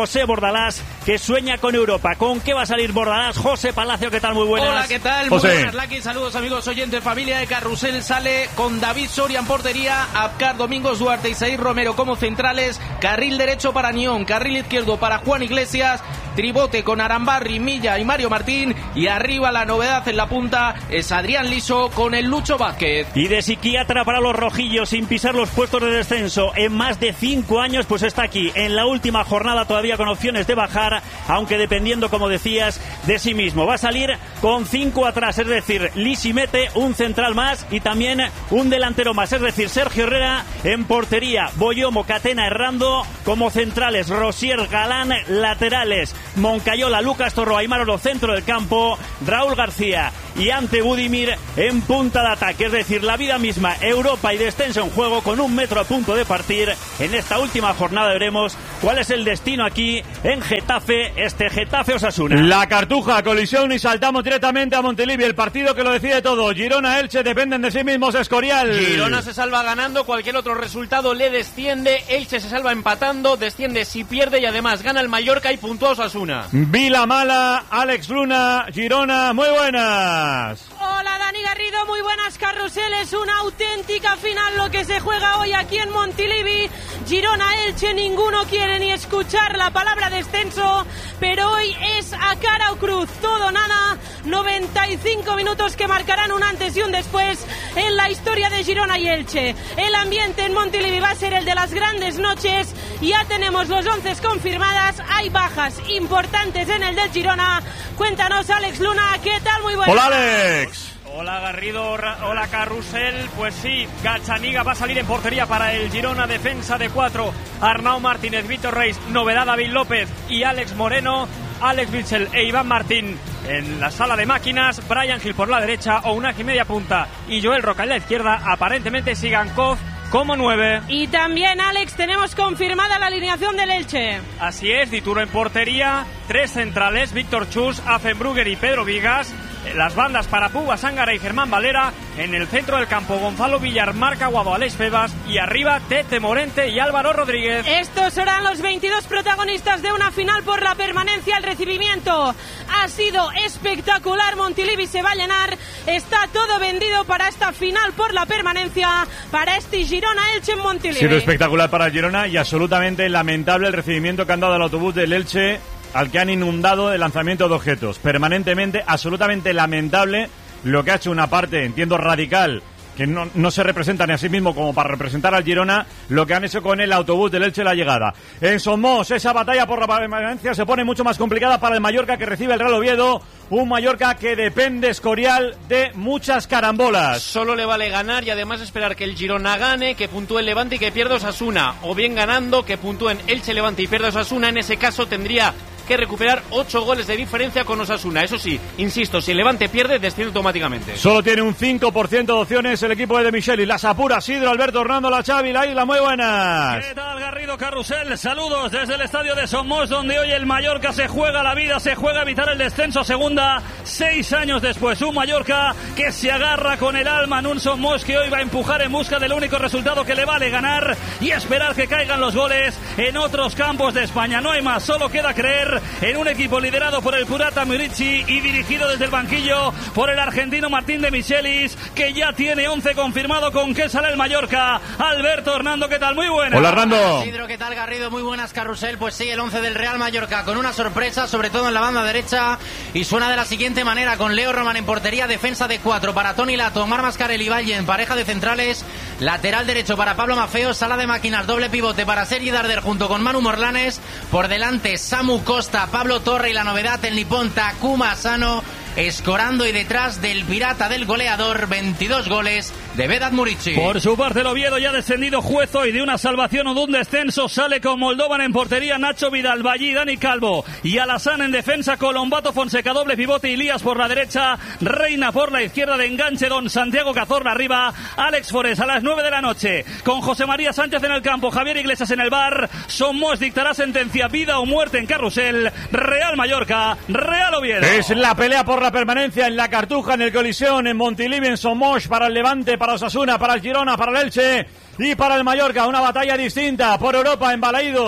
José Bordalás, que sueña con Europa. ¿Con qué va a salir Bordalás? José Palacio, ¿qué tal? Muy buenas. Hola, ¿qué tal? José. Muy buenas, Laki. Saludos, amigos oyentes. Familia de Carrusel sale con David Soria en portería, Abkar, Domingos Duarte y Said Romero como centrales, carril derecho para Nión, carril izquierdo para Juan Iglesias, tribote con Arambarri, Milla y Mario Martín, y arriba la novedad en la punta es Adrián Liso con el Lucho Vázquez. Y de psiquiatra para los rojillos sin pisar los puestos de descenso en más de cinco años, pues está aquí en la última jornada todavía con opciones de bajar, aunque dependiendo, como decías, de sí mismo. Va a salir con cinco atrás, es decir, Lisi mete un central más y también un delantero más, es decir, Sergio Herrera en portería, Boyomo, Catena, Errando como centrales, Rosier, Galán laterales, Moncayola, Lucas Torro, Aimar Oro centro del campo, Raúl García y Ante Budimir en punta de ataque, es decir, la vida misma, Europa y descenso en juego con un metro a punto de partir. En esta última jornada veremos cuál es el destino aquí en Getafe, este Getafe Osasuna. La Cartuja, colisión y saltamos directamente a Montilivi, el partido que lo decide todo. Girona, Elche dependen de sí mismos, Escorial. Girona se salva ganando, cualquier otro resultado le desciende, Elche se salva empatando, desciende si pierde y además gana el Mallorca y puntúa Osasuna. Vila Mala, Alex Luna, Girona, muy buenas. Hola Dani Garrido, muy buenas. Carrusel, es una auténtica final lo que se juega hoy aquí en Montilivi. Girona, Elche, ninguno quiere ni escuchar la palabra descenso, pero hoy es a cara o cruz, todo nada. noventa y cinco minutos que marcarán un antes y un después en la historia de Girona y Elche. El ambiente en Montilivi va a ser el de las grandes noches. Ya tenemos los once confirmadas, hay bajas importantes en el del Girona. Cuéntanos, Alex Luna, ¿qué tal? Muy buenas. Hola, Alex. Hola Garrido, hola Carrusel. Pues sí, Gachaniga va a salir en portería para el Girona, defensa de cuatro, Arnau Martínez, Víctor Reis, novedad David López y Alex Moreno, Alex Mitchell e Iván Martín en la sala de máquinas, Brian Gil por la derecha, Ounaki media punta y Joel Roca en la izquierda, aparentemente Sigankov como nueve. Y también, Alex, tenemos confirmada la alineación del Elche. Así es, Dituro en portería, tres centrales, Víctor Chus, Affenbrugger y Pedro Vigas. Las bandas para Puga Sángara y Germán Valera. En el centro del campo, Gonzalo Villar, Marc Aguado, Alex Febas. Y arriba, Tete Morente y Álvaro Rodríguez. Estos serán los veintidós protagonistas de una final por la permanencia. El recibimiento ha sido espectacular. Montilivi se va a llenar. Está todo vendido para esta final por la permanencia. Para este Girona-Elche en Montilivi. Ha sido espectacular para Girona y absolutamente lamentable el recibimiento que han dado al autobús del Elche, al que han inundado de lanzamiento de objetos. Permanentemente, absolutamente lamentable lo que ha hecho una parte, entiendo, radical, que no, no se representa ni a sí mismo como para representar al Girona, lo que han hecho con el autobús del Elche la llegada. En Somos, esa batalla por la permanencia se pone mucho más complicada para el Mallorca, que recibe el Real Oviedo. Un Mallorca que depende, Escorial, de muchas carambolas. Solo le vale ganar y además esperar que el Girona gane, que puntúe el Levante y que pierda Osasuna. O bien ganando, que puntúen Elche, Levante y pierda Osasuna. En ese caso tendría que recuperar ocho goles de diferencia con Osasuna. Eso sí, insisto, si el Levante pierde, desciende automáticamente. Solo tiene un cinco por ciento de opciones el equipo de De Michelis. Las apura Sidro, Alberto, Hernando, La Chavi, La Isla, muy buenas. ¿Qué tal, Garrido, Carrusel? Saludos desde el estadio de Somos, donde hoy el Mallorca se juega la vida, se juega evitar el descenso a segunda, seis años después. Un Mallorca que se agarra con el alma en un Somos que hoy va a empujar en busca del único resultado que le vale ganar y esperar que caigan los goles en otros campos de España. No hay más, solo queda creer en un equipo liderado por el Purata Murici y dirigido desde el banquillo por el argentino Martín de Michelis, que ya tiene once confirmado. Con qué sale el Mallorca. Alberto, Hernando, ¿qué tal? Muy buenas. Hola, Hernando. Isidro, ¿qué tal, Garrido? Muy buenas, Carrusel. Pues sí, el once del Real Mallorca con una sorpresa, sobre todo en la banda derecha, y suena de la siguiente manera, con Leo Roman en portería, defensa de cuatro para Toni Lato, Omar Mascarell y Valle en pareja de centrales, lateral derecho para Pablo Mafeo, sala de máquinas, doble pivote para Sergi Darder junto con Manu Morlanes, por delante Samu Costa, Pablo Torre y la novedad, el nipón Takuma Asano, escorando, y detrás del pirata del goleador, veintidós goles de Vedat Murici. Por su parte, el Oviedo, ya descendido juezo y de una salvación o de un descenso, sale con Moldovan en portería, Nacho Vidal, Vallí, Dani Calvo y Alassane en defensa, Colombato, Fonseca, doble pivote, Ilías por la derecha, Reina por la izquierda, de enganche Don Santiago Cazorla arriba, Alex Forés a las nueve de la noche, con José María Sánchez en el campo, Javier Iglesias en el bar. Somos dictará sentencia, vida o muerte en Carrusel. Real Mallorca, Real Oviedo. Es la pelea por la permanencia en la Cartuja, en el Colisión, en Montilivi, en Somos, para el Levante, para Osasuna, para el Girona, para el Elche y para el Mallorca. Una batalla distinta por Europa en Balaídos.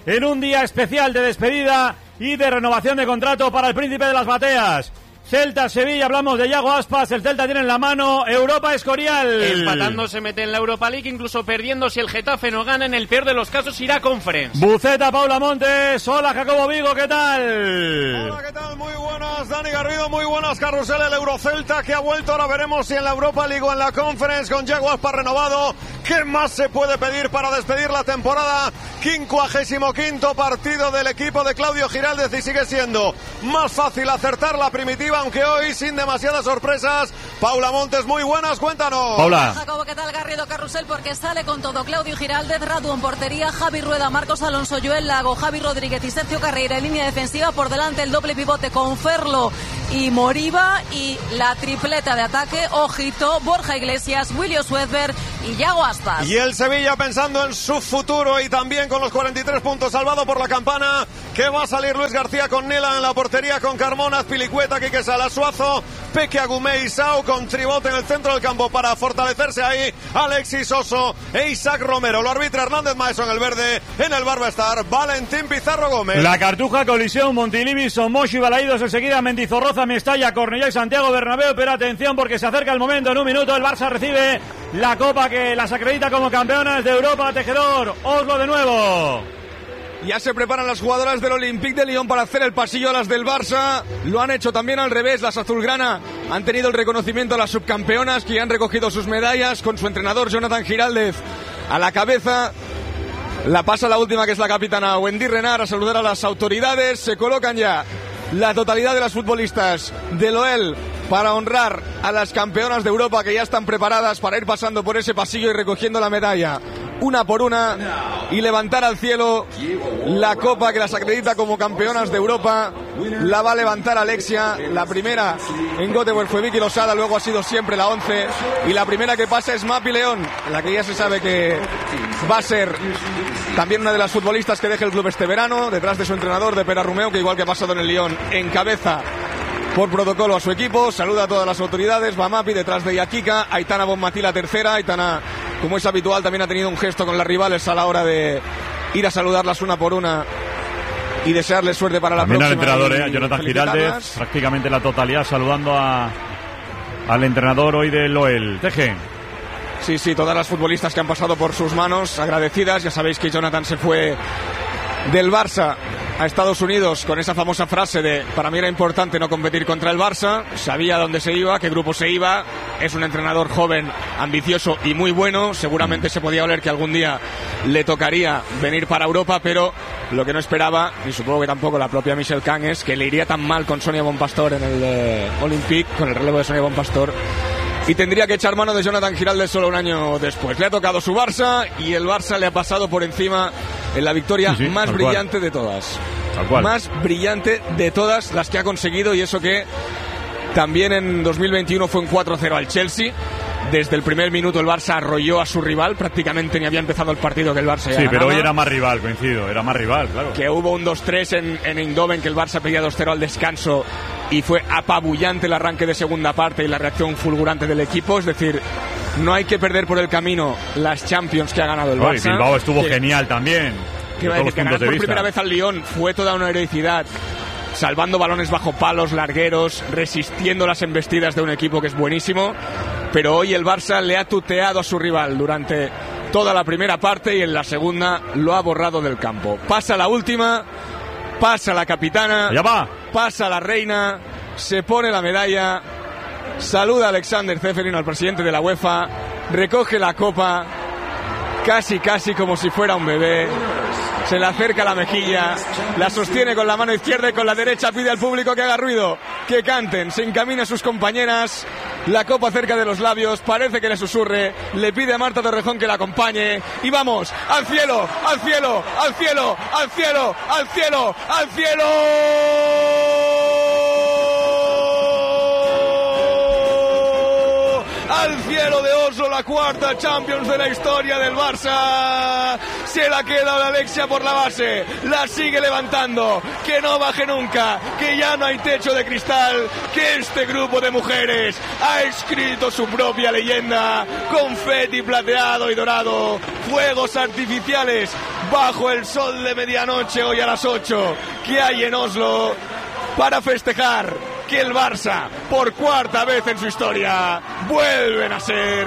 en un día especial de despedida y de renovación de contrato para el príncipe de las bateas. Celta-Sevilla, hablamos de Yago Aspas, el Celta tiene en la mano Europa Escorial. Empatando se mete en la Europa League, incluso perdiendo si el Getafe no gana, en el peor de los casos irá a Conference. Buceta, Paula Montes, hola Jacobo Vigo, ¿qué tal? Hola, ¿qué tal? Muy buenas, Dani Garrido, muy buenas, Carrusel, el Eurocelta que ha vuelto, ahora veremos si en la Europa League o en la Conference con Yago Aspas renovado. ¿Qué más se puede pedir para despedir la temporada? quincuagésimo quinto partido del equipo de Claudio Giraldez y sigue siendo más fácil acertar la primitiva, aunque hoy sin demasiadas sorpresas. Paula Montes, muy buenas, cuéntanos. Paula. Jacobo, ¿qué tal? Garrido, Carrusel, porque sale con todo Claudio Giraldez, Radu en portería, Javi Rueda, Marcos Alonso, Joel Lago, Javi Rodríguez y Sergio Carreira en línea defensiva, por delante el doble pivote con Ferlo y Moriba, y la tripleta de ataque, ojito, Borja Iglesias, William Swedberg y Yago Aspas. Y el Sevilla pensando en su futuro y también con los cuarenta y tres puntos salvado por la campana, que va a salir Luis García con Nela en la portería, con Carmona, Azpilicueta, Quique Salasuazo, Peque Agumé y Sau, con Tribote en el centro del campo para fortalecerse ahí, Alexis Oso e Isaac Romero. Lo arbitra Hernández Maeso en el verde, en el bar va a estar Valentín Pizarro Gómez. La Cartuja, Colisión, Montilivi, Somosh y Balaídos, enseguida Mendizorroza, Mestalla, Cornellá y Santiago Bernabéu, pero atención porque se acerca el momento, en un minuto el Barça recibe la copa que las acredita como campeonas de Europa. Tejedor, Oslo de nuevo. Ya se preparan las jugadoras del Olympique de Lyon para hacer el pasillo a las del Barça. Lo han hecho también al revés. Las azulgrana han tenido el reconocimiento a las subcampeonas, que han recogido sus medallas con su entrenador Jonathan Giraldez a la cabeza. La pasa la última, que es la capitana Wendy Renard, a saludar a las autoridades. Se colocan ya la totalidad de las futbolistas del O E L para honrar a las campeonas de Europa, que ya están preparadas para ir pasando por ese pasillo y recogiendo la medalla una por una y levantar al cielo la copa que las acredita como campeonas de Europa. La va a levantar Alexia. La primera en Göteborg fue Vicky Losada, luego ha sido siempre la once, y la primera que pasa es Mapi León, la que ya se sabe que va a ser también una de las futbolistas que deje el club este verano, detrás de su entrenador, de Pera Rumeo, que igual que ha pasado en el Lyon, encabeza por protocolo a su equipo. Saluda a todas las autoridades. Va Mapi, detrás de Yakika, Aitana Bonmatí la tercera. Aitana, como es habitual, también ha tenido un gesto con las rivales a la hora de ir a saludarlas una por una y desearles suerte para la también próxima. También al entrenador, eh, Jonathan Giraldez, prácticamente la totalidad, saludando a, al entrenador hoy del O E L. Teje. Sí, sí, todas las futbolistas que han pasado por sus manos, agradecidas. Ya sabéis que Jonathan se fue del Barça a Estados Unidos con esa famosa frase de: para mí era importante no competir contra el Barça. Sabía dónde se iba, qué grupo se iba. Es un entrenador joven, ambicioso y muy bueno. Seguramente se podía oler que algún día le tocaría venir para Europa, pero lo que no esperaba, y supongo que tampoco la propia Michelle Kang, es que le iría tan mal con Sonia Bonpastor en el eh, Olympique, con el relevo de Sonia Bonpastor, y tendría que echar mano de Jonathan Giraldez solo un año después. Le ha tocado su Barça y el Barça le ha pasado por encima en la victoria sí, sí, más brillante cual. de todas. Tal cual. Más brillante de todas las que ha conseguido, y eso que también en dos mil veintiuno fue un cuatro cero al Chelsea. Desde el primer minuto el Barça arrolló a su rival, prácticamente ni había empezado el partido que el Barça ya Sí, ganaba. pero hoy era más rival, coincido, era más rival, claro. Que hubo un dos tres en, en Eindhoven, que el Barça pedía dos cero al descanso, y fue apabullante el arranque de segunda parte y la reacción fulgurante del equipo. Es decir, no hay que perder por el camino las Champions que ha ganado el Barça. Oh, Bilbao estuvo que, genial también. Que iba a decir, que ganar por primera vez al Lyon fue toda una heroicidad, salvando balones bajo palos, largueros, resistiendo las embestidas de un equipo que es buenísimo. Pero hoy el Barça le ha tuteado a su rival durante toda la primera parte y en la segunda lo ha borrado del campo. Pasa la última, pasa la capitana, ya va. Pasa la reina, se pone la medalla, saluda a Alexander Ceferin, al presidente de la UEFA, recoge la copa, casi casi como si fuera un bebé. Se le acerca a la mejilla, la sostiene con la mano izquierda y con la derecha pide al público que haga ruido, que canten, se encamina a sus compañeras, la copa cerca de los labios, parece que le susurre, le pide a Marta Torrejón que la acompañe y vamos, al cielo, al cielo, al cielo, al cielo, al cielo, al cielo. Al cielo de Oslo, la cuarta Champions de la historia del Barça. Se la queda la Alexia por la base, la sigue levantando, que no baje nunca, que ya no hay techo de cristal, que este grupo de mujeres ha escrito su propia leyenda. Confeti plateado y dorado, fuegos artificiales bajo el sol de medianoche hoy a las ocho que hay en Oslo para festejar que el Barça, por cuarta vez en su historia, vuelven a ser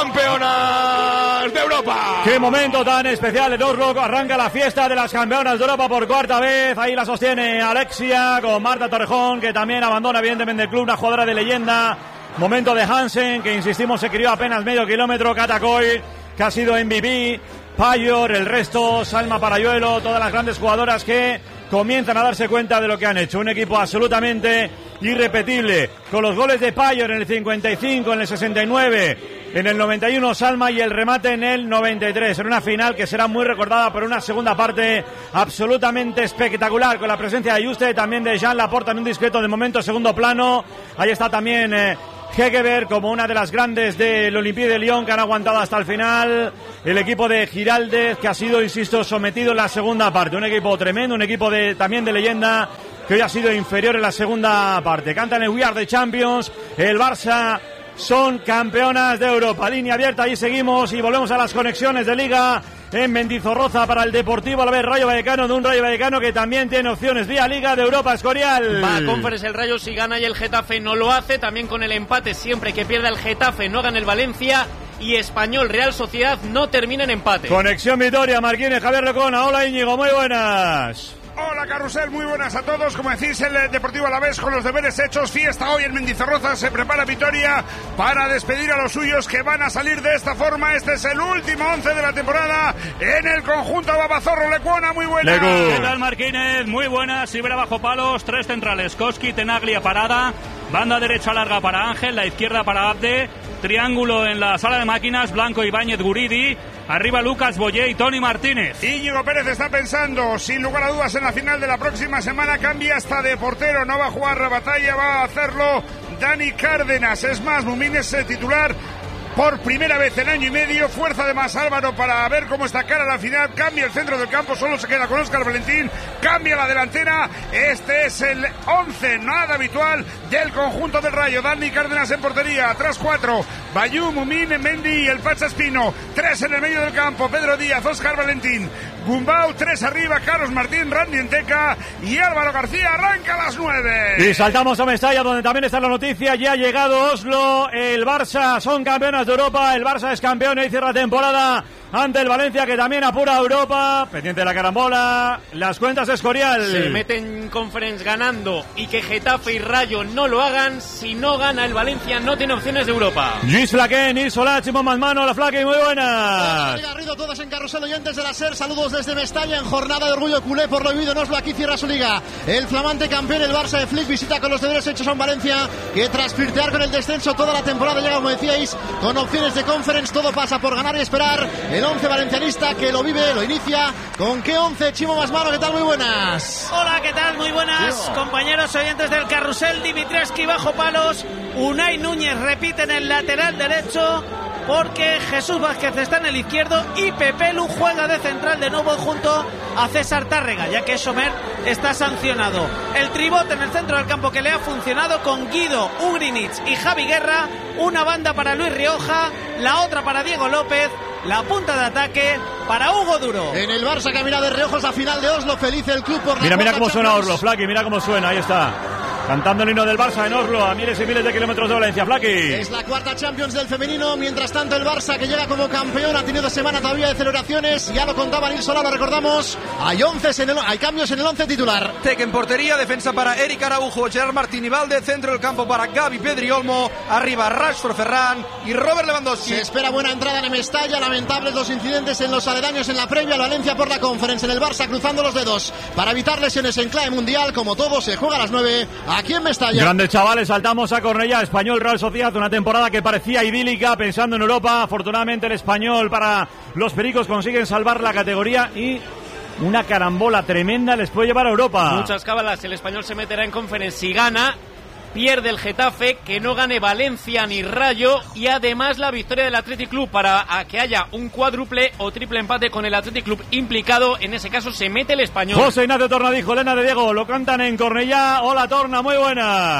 campeonas de Europa. ¡Qué momento tan especial en Oslo! Arranca la fiesta de las campeonas de Europa por cuarta vez. Ahí la sostiene Alexia con Marta Torrejón, que también abandona evidentemente el club, una jugadora de leyenda. Momento de Hansen, que insistimos se crió apenas medio kilómetro. Katakoy, que ha sido M V P. Payor, el resto, Salma Parayuelo, todas las grandes jugadoras que comienzan a darse cuenta de lo que han hecho. Un equipo absolutamente irrepetible, con los goles de Payor en el cincuenta y cinco, en el sesenta y nueve, en el noventa y uno Salma y el remate en el noventa y tres, en una final que será muy recordada por una segunda parte absolutamente espectacular, con la presencia de Juste, también de Jean Laporta en un discreto de momento segundo plano. Ahí está también eh, Hegeberg como una de las grandes del Olympique de Lyon, que han aguantado hasta el final. El equipo de Giraldez, que ha sido, insisto, sometido en la segunda parte. Un equipo tremendo, un equipo de, también de leyenda, que hoy ha sido inferior en la segunda parte. Cantan el We Are the Champions. El Barça son campeonas de Europa. Línea abierta, ahí seguimos y volvemos a las conexiones de Liga en Mendizorroza para el Deportivo Alavés Rayo Vallecano, de un Rayo Vallecano que también tiene opciones vía Liga de Europa. Escorial. Va a Conference el Rayo si gana y el Getafe no lo hace. También con el empate, siempre que pierda el Getafe no gana el Valencia. Y Español Real Sociedad no termina en empate. Conexión Vitoria, Marquínez, Javier Locona. Hola Íñigo, muy buenas. Hola Carrusel, muy buenas a todos. Como decís, el Deportivo Alavés con los deberes hechos. Fiesta hoy en Mendizorroza, se prepara Vitoria para despedir a los suyos que van a salir de esta forma. Este es el último once de la temporada en el conjunto Babazorro. Lecuona, muy buenas. ¿Qué tal Marquínez? Muy buenas. Ibera bajo palos, tres centrales. Koski, Tenaglia, Parada. Banda derecha larga para Ángel, la izquierda para Abde. Triángulo en la sala de máquinas, Blanco, Ibáñez, Guridi. Arriba Lucas Boyé y Tony Martínez. Íñigo Pérez está pensando, sin lugar a dudas, en la final de la próxima semana. Cambia hasta de portero, no va a jugar la batalla, va a hacerlo Dani Cárdenas. Es más, Mumín es el titular por primera vez en año y medio. Fuerza además Álvaro para ver cómo está cara la final. Cambia el centro del campo, solo se queda con Óscar Valentín. Cambia la delantera. Este es el once, nada habitual, del conjunto del Rayo. Dani Cárdenas en portería. Atrás cuatro. Bayú, Mumín, Mendy y el Pacha Espino. Tres en el medio del campo. Pedro Díaz, Óscar Valentín. Gumbau, tres arriba. Carlos Martín, Randy Enteca y Álvaro García. Arranca a las nueve. Y saltamos a Mestalla, donde también está la noticia. Ya ha llegado Oslo. El Barça son campeonas de Europa. El Barça es campeón y cierra temporada ante el Valencia, que también apura a Europa. Pendiente de la carambola. Las cuentas de Escorial. Se meten en Conference ganando y que Getafe y Rayo no lo hagan. Si no gana el Valencia, no tiene opciones de Europa. Luis Flaquén, Nils Solá, Chimo Masmano, la Flaque, muy buenas. Garrido, todos en Carrusel, oyentes de la SER. Saludos desde Mestalla en jornada de orgullo culé por lo vivido en Oslo. Aquí cierra su liga el flamante campeón, el Barça de Flick. Visita con los deberes hechos a un Valencia que tras flirtear con el descenso toda la temporada llega, como decíais, con opciones de Conference. Todo pasa por ganar y esperar. El once valencianista que lo vive, lo inicia. ¿Con qué once? Chimo Masmano, ¿qué tal? Muy buenas. Hola, ¿qué tal? Muy buenas, Tío. compañeros oyentes del Carrusel. Dimitrescu bajo palos. Unai Núñez repite en el lateral derecho, porque Jesús Vázquez está en el izquierdo y Pepe Lu juega de central de nuevo junto a César Tárrega, ya que Sommer está sancionado. El tribote en el centro del campo que le ha funcionado con Guido, Ugrinic y Javi Guerra. Una banda para Luis Rioja, la otra para Diego López. La punta de ataque para Hugo Duro. En el Barça que mira de reojos a final de Oslo. Feliz el club por la Mira, mira cómo Champions. suena Oslo, Flaki, mira cómo suena, ahí está. Cantando el himno del Barça en Oslo, a miles y miles de kilómetros de Valencia, Flaki. Es la cuarta Champions del femenino. Mientras tanto, el Barça, que llega como campeón, ha tenido semana todavía de celebraciones. Ya lo contaba Nils Solá, lo recordamos. Hay, once en el, hay cambios en el once titular. Tec en portería, defensa para Eric Araujo, Gerard Martín y Valde. Centro del campo para Gaby Pedri Olmo. Arriba Rashford, Ferran y Robert Lewandowski. Se espera buena entrada en Mestalla. Lamentables los incidentes en los aledaños en la previa. El Valencia por la Conference. En el Barça cruzando los dedos para evitar lesiones en clave mundial. Como todo, se juega a las nueve aquí en Mestalla. Grandes chavales, saltamos a Cornellá. Español Real Sociedad, una temporada que parecía idílica pensando en Europa. Afortunadamente el Español, para los pericos, consiguen salvar la categoría y una carambola tremenda les puede llevar a Europa. Muchas cábalas, el Español se meterá en Conference si gana. Pierde el Getafe, que no gane Valencia ni Rayo, y además la victoria del Athletic Club para que haya un cuádruple o triple empate con el Athletic Club implicado. En ese caso se mete el Español. José Ignacio Tornadijo, Elena de Diego, lo cantan en Cornellá. Hola Torna, muy buenas.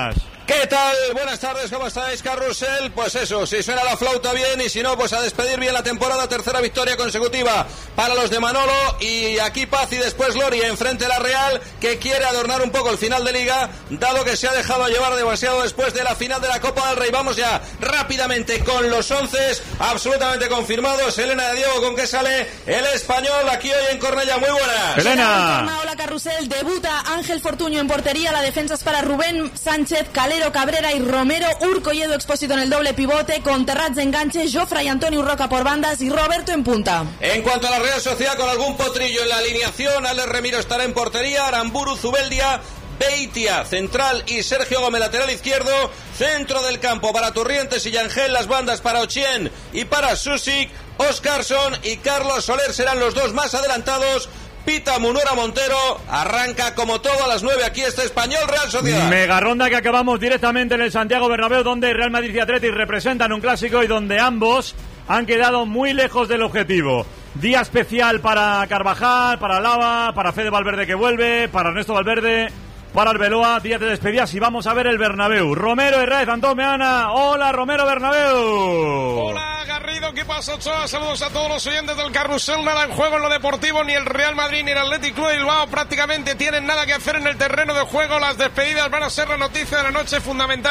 ¿Qué tal? Buenas tardes, ¿cómo estáis, Carrusel? Pues eso, si suena la flauta bien y si no, pues a despedir bien la temporada. Tercera victoria consecutiva para los de Manolo, y aquí Paz y después Gloria enfrente a la Real, que quiere adornar un poco el final de Liga, dado que se ha dejado llevar demasiado después de la final de la Copa del Rey. Vamos ya rápidamente con los once absolutamente confirmados. Elena de Diego, ¿con qué sale el Español aquí hoy en Cornellá? Muy buenas. Elena. Hola, Carrusel. Debuta Ángel Fortuño en portería. La defensa es para Rubén Sánchez, Calero, Cabrera y Romero. Urco y Edu Expósito en el doble pivote, con Terrats de enganche, Jofre y Antonio Urroca por bandas y Roberto en punta. En cuanto a la Real Sociedad, con algún potrillo en la alineación, Alex Remiro estará en portería, Aramburu, Zubeldia, Beitia central y Sergio Gómez lateral izquierdo. Centro del campo para Turrientes y Yangel, las bandas para Ochien y para Susik. Oscarson y Carlos Soler serán los dos más adelantados. Pita Munora Montero, arranca como todo a las nueve aquí este Español Real Sociedad. Mega ronda que acabamos directamente en el Santiago Bernabéu, donde Real Madrid y Athletic representan un clásico y donde ambos han quedado muy lejos del objetivo. Día especial para Carvajal, para Lava, para Fede Valverde que vuelve, para Ernesto Valverde, para Arbeloa, día de despedidas y vamos a ver el Bernabéu. Romero Herrera, Antón Meana. Hola, Romero Bernabéu. Hola, Garrido, ¿qué pasa, Ochoa? Saludos a todos los oyentes del Carrusel. Nada en juego en lo deportivo, ni el Real Madrid ni el Athletic Club de Bilbao prácticamente tienen nada que hacer en el terreno de juego. Las despedidas van a ser la noticia de la noche fundamental.